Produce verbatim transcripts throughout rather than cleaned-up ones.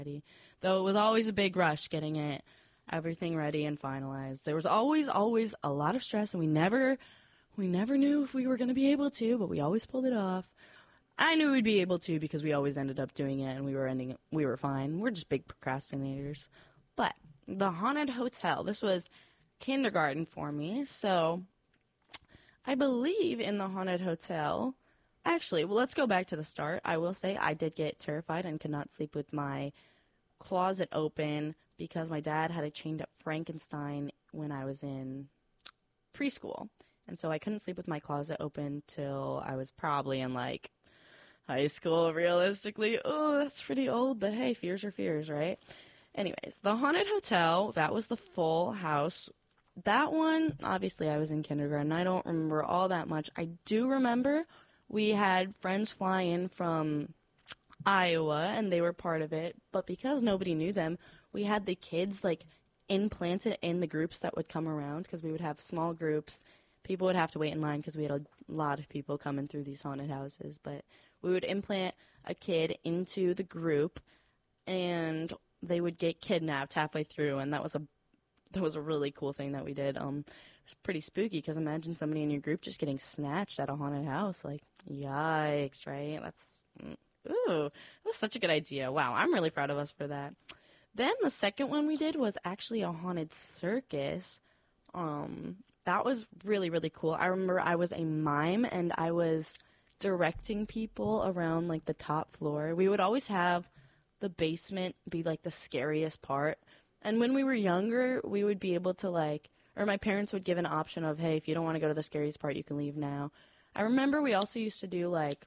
Though it was always a big rush getting it, everything ready and finalized. There was always, always a lot of stress, and we never, we never knew if we were going to be able to, but we always pulled it off. I knew we'd be able to because we always ended up doing it, and we were ending, we were fine. We're just big procrastinators. But the Haunted Hotel, this was kindergarten for me, so I believe in the Haunted Hotel. Actually, well, let's go back to the start. I will say I did get terrified and could not sleep with my closet open because my dad had a chained up Frankenstein when I was in preschool. And so I couldn't sleep with my closet open till I was probably in, like, high school, realistically. Oh, that's pretty old, but hey, fears are fears, right? Anyways, the Haunted Hotel, that was the full house. That one, obviously, I was in kindergarten. I don't remember all that much. I do remember we had friends fly in from Iowa, and they were part of it. But because nobody knew them, we had the kids, like, implanted in the groups that would come around because we would have small groups. People would have to wait in line because we had a lot of people coming through these haunted houses. But we would implant a kid into the group, and they would get kidnapped halfway through, and that was a that was a really cool thing that we did. Um, it was pretty spooky because imagine somebody in your group just getting snatched at a haunted house. Like, yikes, right? That's, ooh, it was such a good idea. Wow, I'm really proud of us for that. Then the second one we did was actually a haunted circus. Um, that was really, really cool. I remember I was a mime, and I was directing people around, like, the top floor. We would always have the basement be, like, the scariest part. And when we were younger, we would be able to, like, or my parents would give an option of, hey, if you don't want to go to the scariest part, you can leave now. I remember we also used to do, like,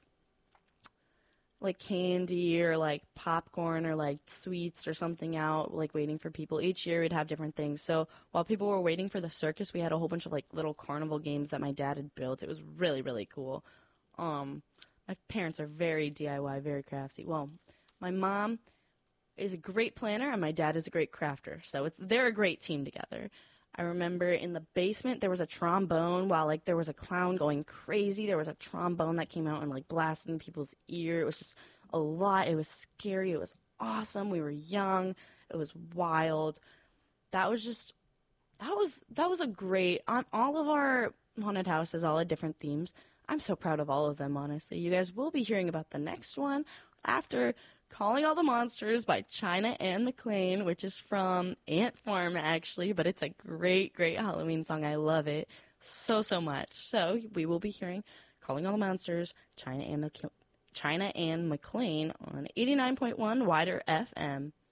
like candy or, like, popcorn or, like, sweets or something out, like, waiting for people. Each year we'd have different things. So while people were waiting for the circus, we had a whole bunch of, like, little carnival games that my dad had built. It was really, really cool. Um, my parents are very D I Y, very crafty. Well, my mom is a great planner, and my dad is a great crafter. So it's they're a great team together. I remember in the basement there was a trombone while, like, there was a clown going crazy. There was a trombone that came out and, like, blasted in people's ear. It was just a lot. It was scary. It was awesome. We were young. It was wild. That was just that was that was a great on all of our haunted houses, all had different themes. I'm so proud of all of them, honestly. You guys will be hearing about the next one after Calling All the Monsters by China Anne McClain, which is from Ant Farm, actually, but it's a great, great Halloween song. I love it so, so much. So we will be hearing Calling All the Monsters, China Anne, McC- China Anne McClain on eighty-nine point one Wider F M.